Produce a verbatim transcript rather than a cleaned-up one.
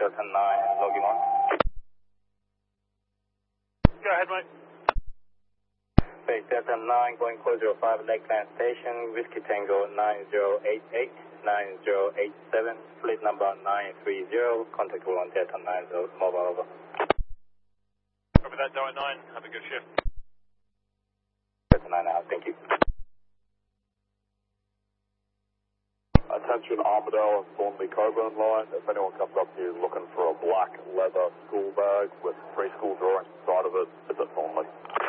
Delta nine, logging on. Go ahead, mate. Base Delta nine, going four zero five, Lakeland Station, Whiskey Tango nine zero eight eight, nine zero eight seven, fleet number nine three zero, contact on Delta nine, mobile over. Copy that, Delta nine, have a good shift. Delta nine out, thank you. Attention Armadale and Thornley Coburn line. If anyone comes up here looking for a black leather school bag with preschool drawings inside of it, it's at Thornley.